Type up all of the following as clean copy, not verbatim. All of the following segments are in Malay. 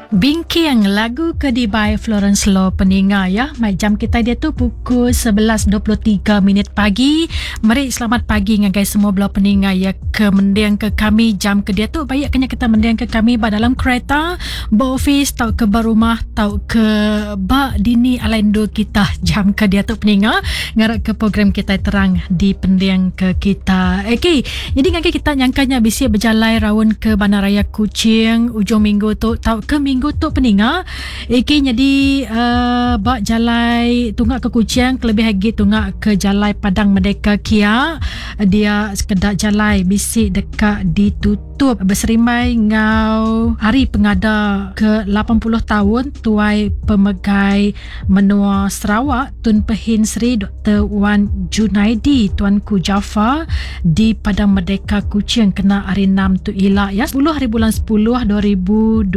Bingking lagu Kedi by Florence Law Peninga ya. Mai jam kita dia tu pukul 11.23 minit pagi. Mari selamat pagi dengan guys semua belah Peninga ya, ke mendiang ke kami jam ke dia tu baik kena kita mendiang ke kami ba dalam kereta, ba office tau ke ba rumah tau ke ba dini alaindo kita jam ke dia tu Peninga ngarak ke program kita terang di pendiang ke kita. Okey, jadi ngaki kita nyangkanya bisi berjalan raun ke Bandaraya Kuching ujung minggu tu tau ke minggu tu Peninga. Okey, jadi bak jalai tunggak ke Kuching kelebih lagi tunggak ke jalai Padang Merdeka Kia. Dia sekedar jalai bisi dekat ditutup berserimai ngau hari pengada ke 80 tahun tuai pemegai menua Sarawak Tun Pehin Sri Dr. Wan Junaidi Tuanku Jaafar di Padang Merdeka Kuching kena hari 6 tu ilak ya, 10 hari bulan 10 2026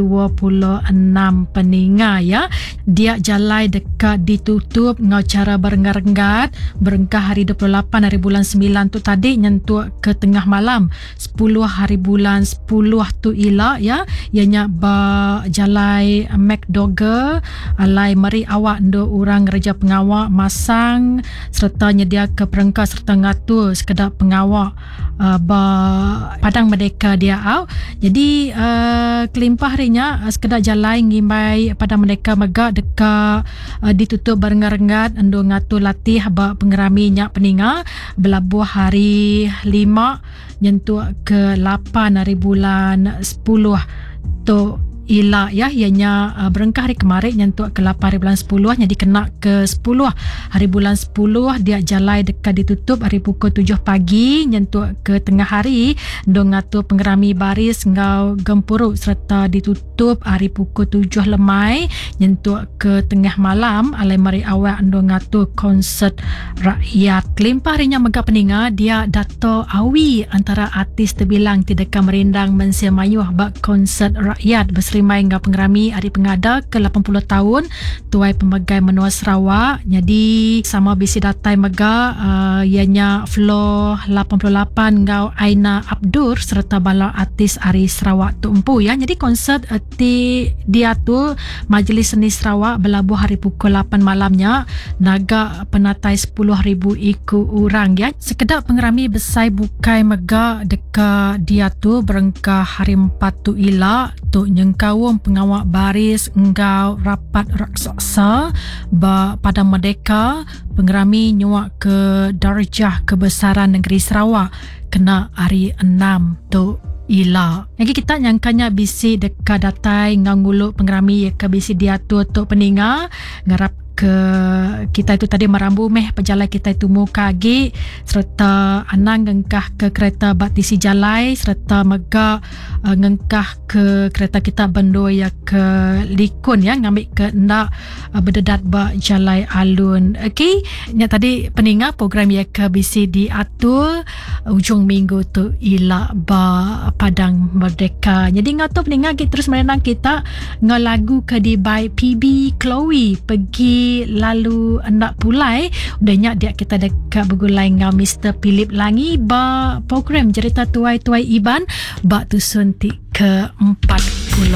Peninga ya. Dia jalai dekat ditutup ngau cara berenggat-enggat berengkah hari 28 hari bulan 9 tu tadi nyentuh ke tengah malam 10 hari bulan 10 tu ilak ya. Ianya ba jalai McDougall alai mari awak ndo orang reja pengawak masang serta nyedia ke perengkah serta ngatur sekedar pengawak ba Padang Merdeka dia au. Jadi kelimpah harinya sekedar jalai ngimbai Padang Merdeka megak dekat ditutup berenggat-enggat ndo ngatur latih ba pengerami nyak Peninga belabuh hari 5 nyentuh ke 8 hari bulan 10 tu ilak ya. Ianya berengkah hari kemarin nyentuh ke 8 hari bulan 10 jadi kena ke 10 hari bulan 10 dia jalai dekat ditutup hari pukul 7 pagi nyentuh ke tengah hari ndo ngatur pengerami baris ngau gempuruk serta ditutup hari pukul 7 lemai nyentuh ke tengah malam alai mari awak ndo ngatur konsert rakyat. Kelimpah harinya megah Peninga dia Dato' Awi antara artis terbilang tidak merindang mensia mayuh bak konsert rakyat berserimai ngau pengerami hari pengada ke 80 tahun tuai pemegai menua Sarawak. Jadi sama bisi datai megah ianya Flo 88 ngau Aina Abdur serta bala artis Ari Sarawak tu empu ya. Jadi konsert dia tu Majlis Seni Sarawak belabuh hari pukul 8 malamnya naga penatai 10,000 ikut orang ya. Sekedar pengerami besai bukai megah dekat dia tu berengkah hari 4 tu ilak tu nyengkawum pengawak baris engkau rapat raksasa ba Padang Merdeka pengerami nyuak ke darjah kebesaran negeri Sarawak kena hari 6 tu ila. Lagi kita nyangkanya bisi dekat datai nganguluk pengerami ya ke bisi dia tu Peninga ngarap ke kita itu tadi merambu meh pejalan kita itu mukagi serta anang ngengkah ke kereta batisi jalai serta megak ngengkah ke kereta kita bendo ya ke Likun ya ngambil ke ndak berdedat ba jalai alun. Okey, nya tadi Peninga program ya ke bisi diatur ujung minggu tu ila ba Padang Merdeka. Jadi ngato Peninga kita terus merenang kita ngalagu ke di by PB Chloe pergi lalu hendak pulai udahnya dia kita dekat bergulai ngau Mr. Philip Langi ba program cerita tuai-tuai Iban bak tu suntik ke 40.